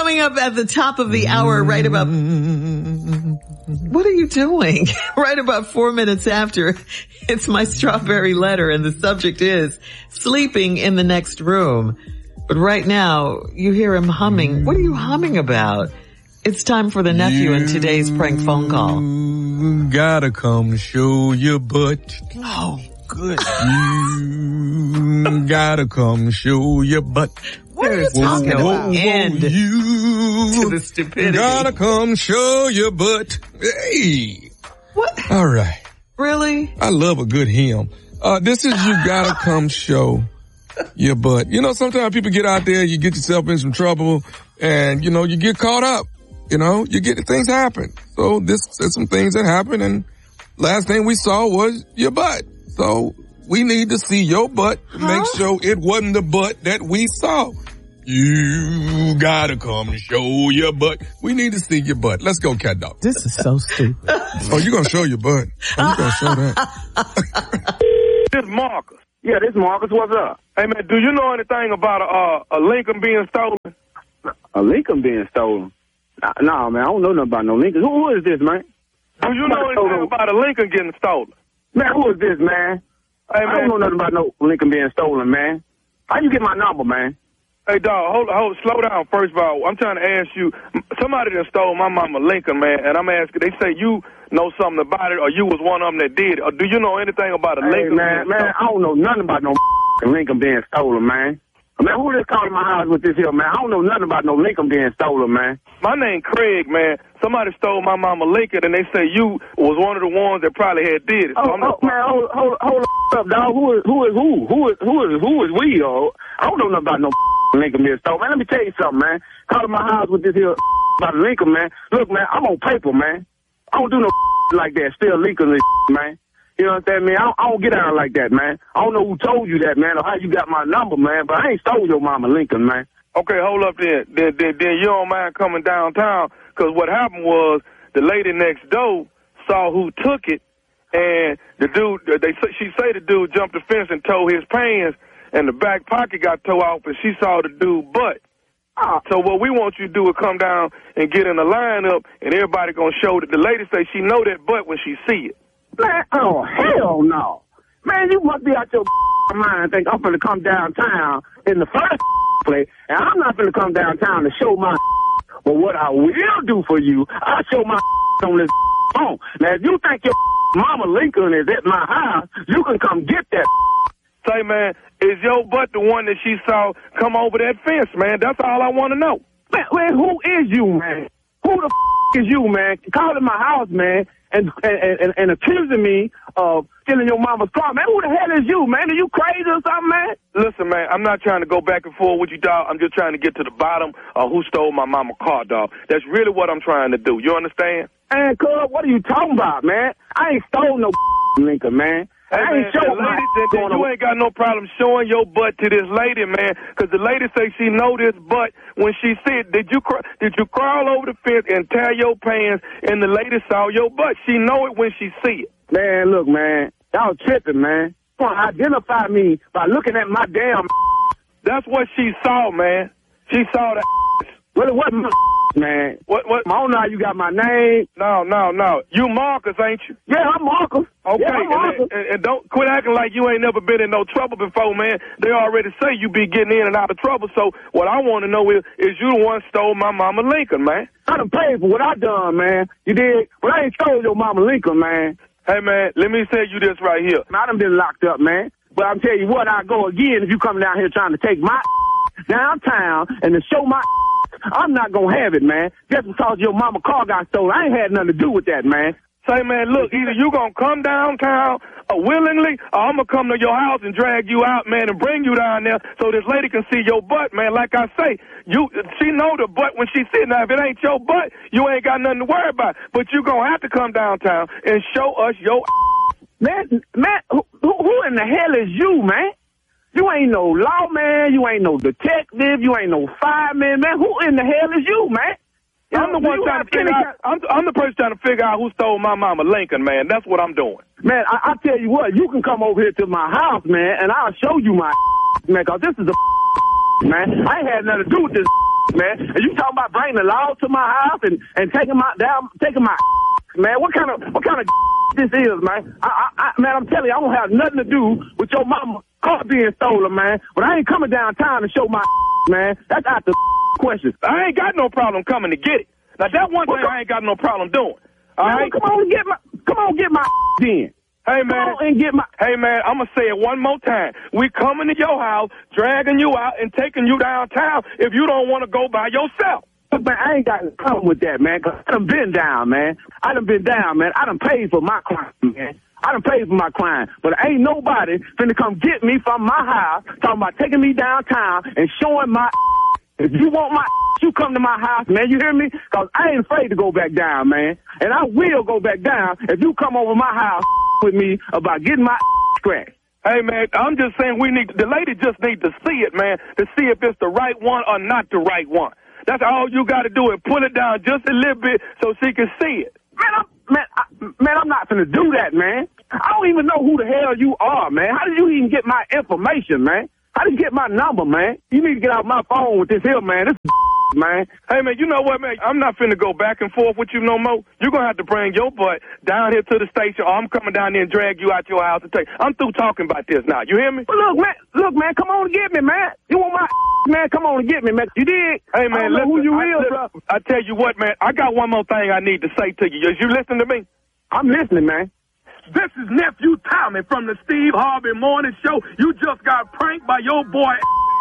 Coming up at the top of the hour, right about... What are you doing? Right about 4 minutes after, it's my strawberry letter, and the subject is sleeping in the next room. But right now, you hear him humming. What are you humming about? It's time for the nephew in today's prank phone call. Gotta come show your butt. Oh, good. You gotta come show your butt. What are you talking about? End to the stupidity. Gotta come show your butt. Hey. What? All right. Really? I love a good hymn. This is You Gotta Come Show Your Butt. You know, sometimes people get out there, you get yourself in some trouble, and, you know, you get caught up. You know, things happen. So there's some things that happen, and last thing we saw was your butt. So we need to see your butt to make sure it wasn't the butt that we saw. You gotta come show your butt. We need to see your butt. Let's go, cat dog. This is so stupid. Oh, you gonna show your butt? Oh, you gonna show that? This is Marcus. Yeah, this is Marcus. What's up? Hey, man, do you know anything about a Lincoln being stolen? A Lincoln being stolen? No, man, I don't know nothing about no Lincoln. Who is this, man? Do you know anything about a Lincoln getting stolen? Man, who is this, man? Hey, man. I don't know nothing about no Lincoln being stolen, man. How you get my number, man? Hey, dog, hold, slow down. First of all, I'm trying to ask you, somebody that stole my mama Lincoln, man, and I'm asking, they say you know something about it, or you was one of them that did it, or do you know anything about a Lincoln? Man, I don't know nothing about no Lincoln being stolen, man. Man, who just calling my house with this here, man? I don't know nothing about no Lincoln being stolen, man. My name Craig, man. Somebody stole my mama Lincoln, and they say you was one of the ones that probably had did it. So man, hold up, dog. Who is we, yo? I don't know nothing about no Lincoln being stolen, man. Let me tell you something, man. Calling my house with this here about Lincoln, man. Look, man, I'm on paper, man. I don't do no like that. Still Lincoln, man. You know what I'm saying, man? I don't get out like that, man. I don't know who told you that, man, or how you got my number, man, but I ain't stole your mama Lincoln, man. Okay, hold up then. Then you don't mind coming downtown, because what happened was the lady next door saw who took it, and the dude, she say the dude jumped the fence and tore his pants, and the back pocket got tore off, and she saw the dude butt. So what we want you to do is come down and get in the lineup, and everybody gonna show that the lady say she know that butt when she see it. Man, oh, hell no. Man, you must be out your mind think I'm finna come downtown in the first place, and I'm not finna come downtown to show my but what I will do for you, I'll show my on this phone. Now, if you think your mama Lincoln is at my house, you can come get that. Say, man, is your butt the one that she saw come over that fence, man? That's all I want to know. Man, who is you, man? Who the is you, man? Calling my house, man, and accusing me of stealing your mama's car. Man, who the hell is you, man? Are you crazy or something, man? Listen, man, I'm not trying to go back and forth with you, dog. I'm just trying to get to the bottom of who stole my mama's car, dog. That's really what I'm trying to do. You understand? Man, cuz, what are you talking about, man? I ain't stole no Lincoln, man. Hey, I ain't showing my you ain't got no problem showing your butt to this lady, man, because the lady say she know this butt when she see it. Did you crawl over the fence and tear your pants and the lady saw your butt? She know it when she see it. Man, look, man, y'all tripping, man. You want to identify me by looking at my damn. That's what she saw, man. She saw that. Well, it wasn't my man. What? I don't know how you got my name. No. You Marcus, ain't you? Yeah, I'm Marcus. Okay, yeah, I'm Marcus. And don't quit acting like you ain't never been in no trouble before, man. They already say you be getting in and out of trouble. So what I want to know is you the one stole my mama Lincoln, man? I done paid for what I done, man. You did? But I ain't stole your mama Lincoln, man. Hey, man, let me tell you this right here. I done been locked up, man. But I'm telling you what, I go again if you come down here trying to take my downtown and to show my I'm not going to have it, man. Just because your mama car got stolen. I ain't had nothing to do with that, man. Say, man, look, either you going to come downtown willingly or I'm going to come to your house and drag you out, man, and bring you down there so this lady can see your butt, man. Like I say, she know the butt when she see it. Now, if it ain't your butt, you ain't got nothing to worry about. But you going to have to come downtown and show us your Man, who in the hell is you, man? You ain't no lawman, you ain't no detective, you ain't no fireman, man. Who in the hell is you, man? I'm the one trying to figure out. I'm the person trying to figure out who stole my mama Lincoln, man. That's what I'm doing. Man, I tell you what, you can come over here to my house, man, and I'll show you my man, because this is a man. I ain't had nothing to do with this man. And you talking about bringing the law to my house and taking my man. What kind of this is, man? Man, I'm telling you, I don't have nothing to do with your mama car being stolen, man. But I ain't coming downtown to show my man. That's out the question. I ain't got no problem coming to get it. Now that one thing I ain't got no problem doing. All right, come on, get my in. Hey man, hey man, I'm gonna say it one more time. We coming to your house, dragging you out, and taking you downtown if you don't want to go by yourself. But man, I ain't got a problem with that, man. Cause I done been down, man. I done paid for my crime, man. I done paid for my crime. But ain't nobody finna come get me from my house, talking about taking me downtown and showing my. If you want my, you come to my house, man. You hear me? Cause I ain't afraid to go back down, man. And I will go back down if you come over my house with me about getting my scratched. Hey, man, I'm just saying the lady just need to see it, man, to see if it's the right one or not the right one. That's all you got to do is pull it down just a little bit so she can see it. Man, I'm not finna do that, man. I don't even know who the hell you are, man. How did you even get my information, man? How did you get my number, man? You need to get out my phone with this here, man. This man. Hey, man, you know what, man? I'm not finna go back and forth with you no more. You're gonna have to bring your butt down here to the station, or I'm coming down there and drag you out your house and take. I'm through talking about this now. You hear me? Well, look, man, come on and get me, man. You want my man? Come on and get me, man. You did? Hey, man, listen, who you is, bro. I tell you what, man, I got one more thing I need to say to you. You listen to me? I'm listening, man. This is Nephew Tommy from the Steve Harvey Morning Show. You just got pranked by your boy.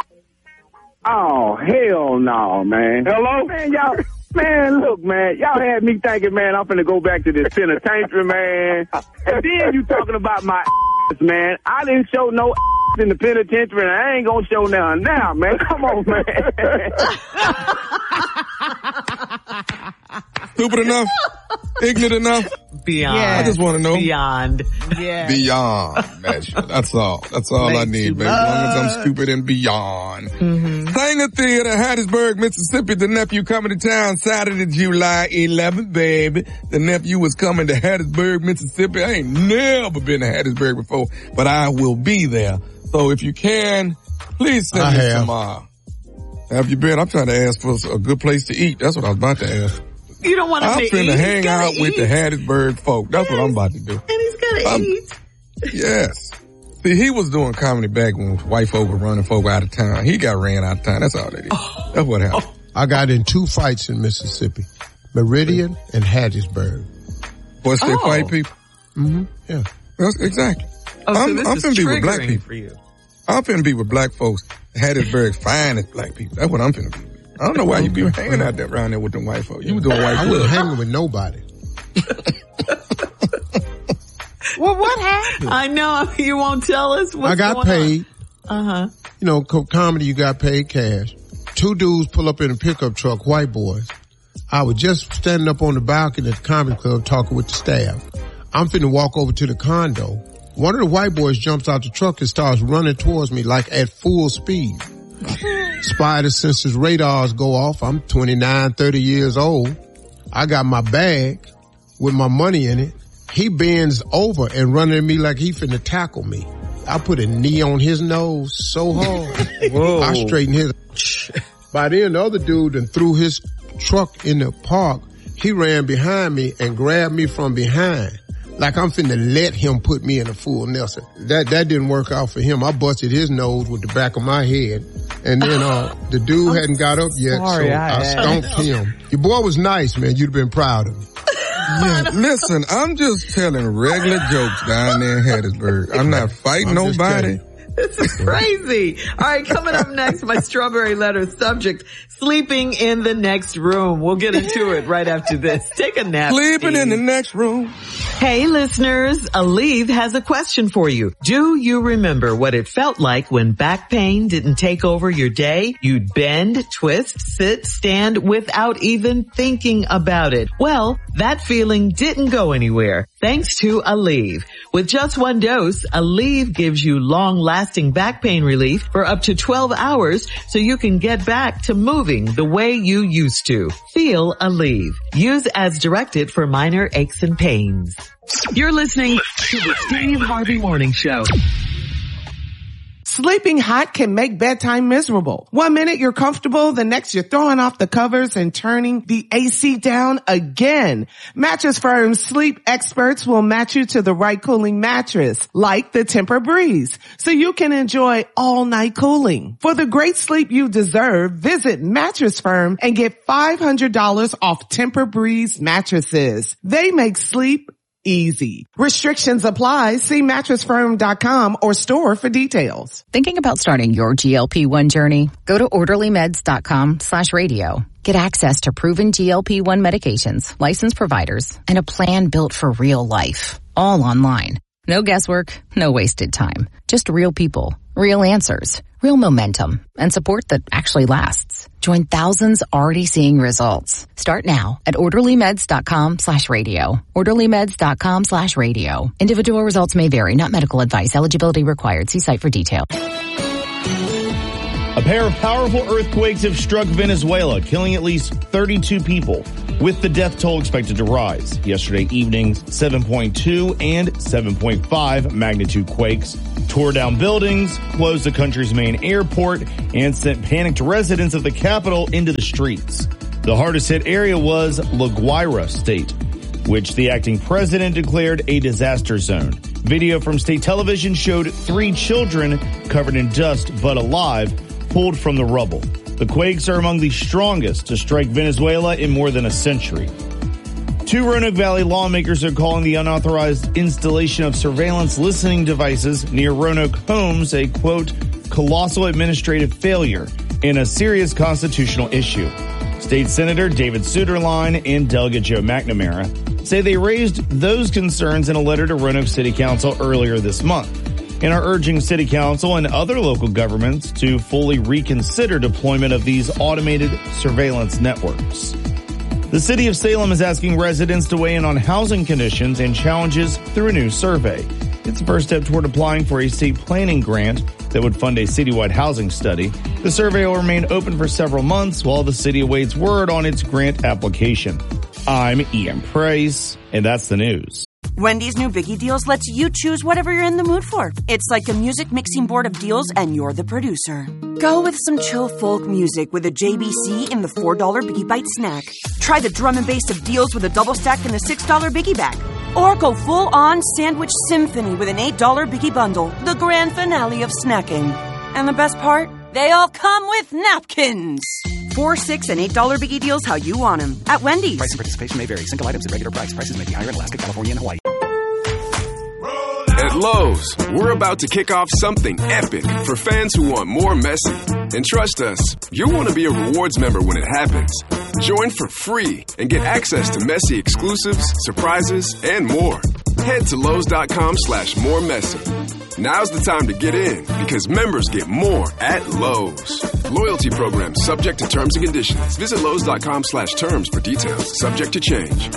Oh, hell no, man. Hello? Man, look, man, y'all had me thinking, man, I'm finna go back to this penitentiary, man. And then you talking about my man. I didn't show no in the penitentiary, and I ain't gonna show none now, man. Come on, man. Stupid enough? Ignorant enough? Beyond. I just want to know. Beyond. Yeah. Beyond. That's all. That's all I need, baby. As long as I'm stupid and beyond. Mm-hmm. Sanger Theater, Hattiesburg, Mississippi. The nephew coming to town Saturday, July 11th, baby. The nephew was coming to Hattiesburg, Mississippi. I ain't never been to Hattiesburg before, but I will be there. So if you can, please send me some. Have you been? I'm trying to ask for a good place to eat. That's what I was about to ask. You don't want I'm to finna hang out with the Hattiesburg folk. That's what I'm about to do. And he's gotta eat. Yes. See, he was doing comedy back when white folk were running folk out of town. He got ran out of town. That's all that is. That's what happened. I got in 2 fights in Mississippi. Meridian and Hattiesburg. What's they fight people? Mm-hmm. Yeah. That's exactly. Oh, so this I'm is finna be with black triggering people. For you. I'm finna be with black folks. Hattiesburg's finest black people. That's what I'm finna be with. I don't know why you be hanging out there around there with them white folks. You was doing white I wasn't hanging with nobody. Well, what happened? I know you won't tell us what's I got paid. On. You know, comedy, you got paid cash. 2 dudes pull up in a pickup truck, white boys. I was just standing up on the balcony at the comedy club talking with the staff. I'm finna walk over to the condo. One of the white boys jumps out the truck and starts running towards me like at full speed. Spider senses radars go off. I'm 29, 30 years old. I got my bag with my money in it. He bends over and running at me like he finna tackle me. I put a knee on his nose so hard. Whoa. I straightened his. By then, the other dude and threw his truck in the park. He ran behind me and grabbed me from behind. Like I'm finna let him put me in a full Nelson. That didn't work out for him. I busted his nose with the back of my head. And then, the dude hadn't got up yet, so I stomped him. Your boy was nice, man. You'd have been proud of him. Yeah, listen, I'm just telling regular jokes down there in Hattiesburg. I'm not fighting nobody. This is crazy. All right, coming up next, my strawberry letter subject, sleeping in the next room. We'll get into it right after this. Take a nap. Sleeping in the next room. Hey listeners, Aleve has a question for you. Do you remember what it felt like when back pain didn't take over your day? You'd bend, twist, sit, stand without even thinking about it. Well, that feeling didn't go anywhere thanks to Aleve. With just 1 dose, Aleve gives you long-lasting back pain relief for up to 12 hours so you can get back to moving the way you used to. Feel Aleve. Use as directed for minor aches and pains. You're listening to the Steve Harvey Morning Show. Sleeping hot can make bedtime miserable. 1 minute you're comfortable, the next you're throwing off the covers and turning the AC down again. Mattress Firm's sleep experts will match you to the right cooling mattress, like the Tempur-Breeze, so you can enjoy all-night cooling. For the great sleep you deserve, visit Mattress Firm and get $500 off Tempur-Breeze mattresses. They make sleep easy. Restrictions apply. See mattressfirm.com or store for details. Thinking about starting your GLP-1 journey? Go to orderlymeds.com/radio. Get access to proven GLP-1 medications, licensed providers, and a plan built for real life. All online. No guesswork, no wasted time. Just real people, real answers, real momentum, and support that actually lasts. Join thousands already seeing results. Start now at orderlymeds.com/radio. orderlymeds.com/radio. Individual results may vary, not medical advice. Eligibility required. See site for detail. A pair of powerful earthquakes have struck Venezuela, killing at least 32 people, with the death toll expected to rise. Yesterday evening's 7.2 and 7.5 magnitude quakes tore down buildings, closed the country's main airport, and sent panicked residents of the capital into the streets. The hardest hit area was La Guaira state, which the acting president declared a disaster zone. Video from state television showed 3 children covered in dust but alive, pulled from the rubble. The quakes are among the strongest to strike Venezuela in more than a century. 2 Roanoke Valley lawmakers are calling the unauthorized installation of surveillance listening devices near Roanoke homes a, quote, colossal administrative failure and a serious constitutional issue. State Senator David Suderline and Delegate Joe McNamara say they raised those concerns in a letter to Roanoke City Council earlier this month, and are urging City Council and other local governments to fully reconsider deployment of these automated surveillance networks. The city of Salem is asking residents to weigh in on housing conditions and challenges through a new survey. It's the first step toward applying for a state planning grant that would fund a citywide housing study. The survey will remain open for several months while the city awaits word on its grant application. I'm Ian Price, and that's the news. Wendy's new Biggie Deals lets you choose whatever you're in the mood for. It's like a music mixing board of deals, and you're the producer. Go with some chill folk music with a JBC in the $4 Biggie Bite snack. Try the drum and bass of deals with a double stack in the $6 Biggie Bag. Or go full-on sandwich symphony with an $8 Biggie Bundle, the grand finale of snacking. And the best part? They all come with napkins. $4, $6, and $8 Biggie Deals how you want them at Wendy's. Price and participation may vary. Single items at regular price. Prices may be higher in Alaska, California, and Hawaii. At Lowe's, we're about to kick off something epic for fans who want more Messi. And trust us, you'll want to be a rewards member when it happens. Join for free and get access to Messi exclusives, surprises, and more. Head to Lowe's.com/moremessy. Now's the time to get in because members get more at Lowe's. Loyalty program subject to terms and conditions. Visit Lowe's.com/terms for details. Subject to change.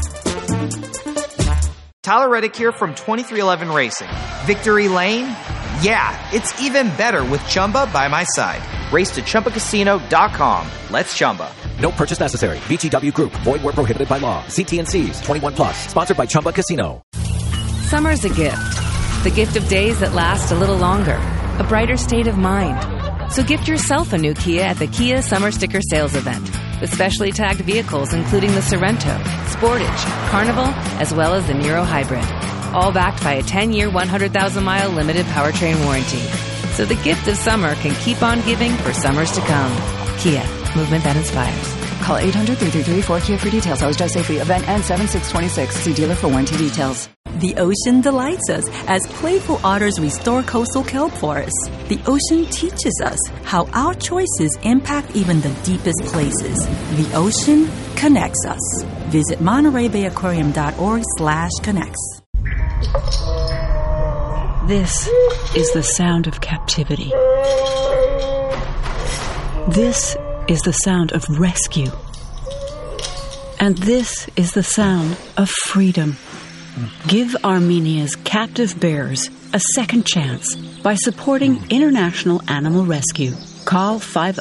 Tyler Reddick here from 2311 Racing. Victory Lane? Yeah, it's even better with Chumba by my side. Race to ChumbaCasino.com. Let's Chumba. No purchase necessary. VGW Group. Void where prohibited by law. See T&Cs. 21 plus. Sponsored by Chumba Casino. Summer's a gift. The gift of days that last a little longer. A brighter state of mind. So gift yourself a new Kia at the Kia Summer Sticker Sales Event. With specially tagged vehicles including the Sorrento, Sportage, Carnival, as well as the Niro Hybrid. All backed by a 10-year, 100,000-mile limited powertrain warranty. So the gift of summer can keep on giving for summers to come. Kia, movement that inspires. Call 800-333-4KIA for details. Sales drive safely. Event ends 7/6/26. See dealer for warranty details. The ocean delights us as playful otters restore coastal kelp forests. The ocean teaches us how our choices impact even the deepest places. The ocean connects us. Visit MontereyBayAquarium.org/connects. This is the sound of captivity. This is the sound of rescue. And this is the sound of freedom. Give Armenia's captive bears a second chance by supporting International Animal Rescue. Call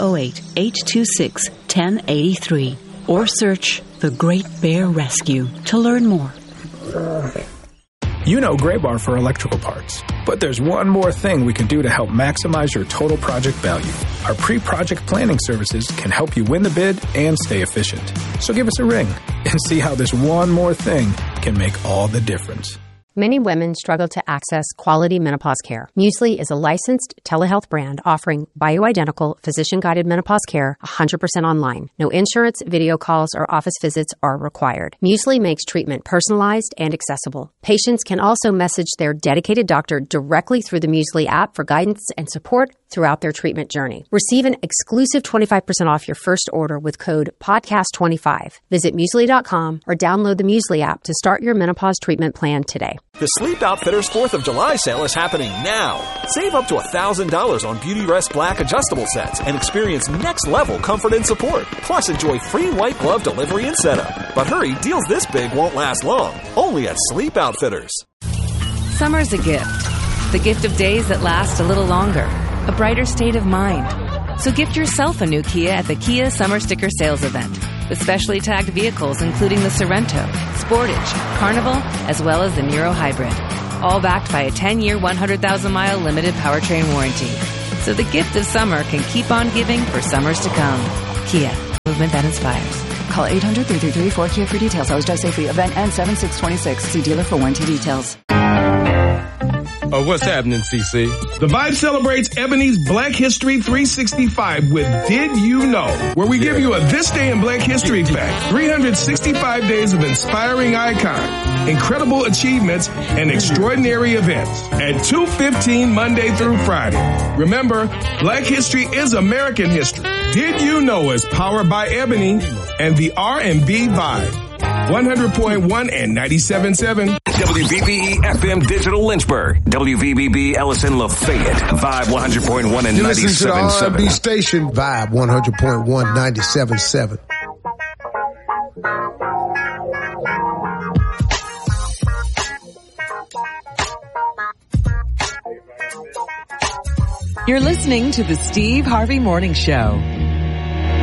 508-826-1083 or search The Great Bear Rescue to learn more. You know Graybar for electrical parts. But there's one more thing we can do to help maximize your total project value. Our pre-project planning services can help you win the bid and stay efficient. So give us a ring and see how this one more thing can make all the difference. Many women struggle to access quality menopause care. Muesli is a licensed telehealth brand offering bioidentical, physician-guided menopause care 100% online. No insurance, video calls, or office visits are required. Muesli makes treatment personalized and accessible. Patients can also message their dedicated doctor directly through the Muesli app for guidance and support throughout their treatment journey. Receive an exclusive 25% off your first order with code PODCAST25. Visit Muesli.com or download the Muesli app to start your menopause treatment plan today. The Sleep Outfitters 4th of July sale is happening now. Save up to $1,000 on Beautyrest Black adjustable sets and experience next-level comfort and support. Plus, enjoy free white glove delivery and setup. But hurry, deals this big won't last long. Only at Sleep Outfitters. Summer's a gift. The gift of days that last a little longer. A brighter state of mind. So gift yourself a new Kia at the Kia Summer Sticker Sales Event. With specially tagged vehicles including the Sorrento, Sportage, Carnival, as well as the Niro Hybrid. All backed by a 10-year, 100,000-mile limited powertrain warranty. So the gift of summer can keep on giving for summers to come. Kia, movement that inspires. Call 800-333-4KIA for details. Always drive safely. Event ends 7/6/26. See dealer for warranty details. What's happening, CC? The Vibe celebrates Ebony's Black History 365 with Did You Know? Where we give you a This Day in Black History fact. 365 days of inspiring icons, incredible achievements, and extraordinary events. At 2:15 Monday through Friday. Remember, Black History is American history. Did You Know is powered by Ebony and the R&B Vibe. 100.1 and 97.7. WVBE FM Digital Lynchburg. WVBB Ellison Lafayette. Vibe 100.1 and 97.7. You listen to the R&B station, Vibe 100.1, 97.7. You're listening to the Steve Harvey Morning Show.